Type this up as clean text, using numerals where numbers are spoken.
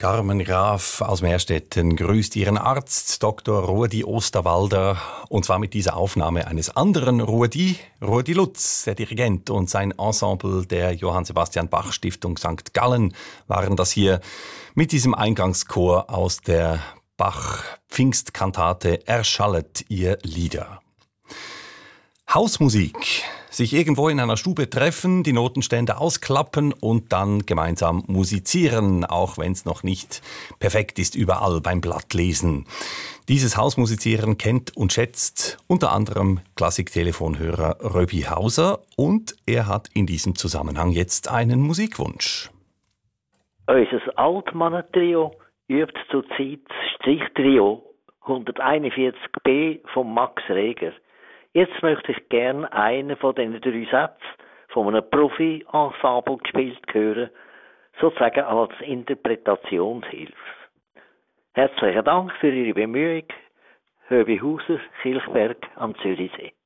Carmen Graf aus Meerstetten grüßt ihren Arzt Dr. Rudi Osterwalder und zwar mit dieser Aufnahme eines anderen Rudi Lutz, der Dirigent und sein Ensemble der Johann Sebastian Bach Stiftung St. Gallen waren das hier mit diesem Eingangschor aus der Bach Pfingstkantate Erschallet ihr Lieder. Hausmusik. Sich irgendwo in einer Stube treffen, die Notenstände ausklappen und dann gemeinsam musizieren, auch wenn es noch nicht perfekt ist überall beim Blattlesen. Dieses Hausmusizieren kennt und schätzt unter anderem Klassik-Telefonhörer Röbi Hauser und er hat in diesem Zusammenhang jetzt einen Musikwunsch. Unser Altmannentrio übt zurzeit das Strichtrio 141b von Max Reger. Jetzt möchte ich gerne einen von diesen 3 Sätzen von einem Profi-Ensemble gespielt hören, sozusagen als Interpretationshilfe. Herzlichen Dank für Ihre Bemühung. Röbi Hauser, Kilchberg am Zürichsee.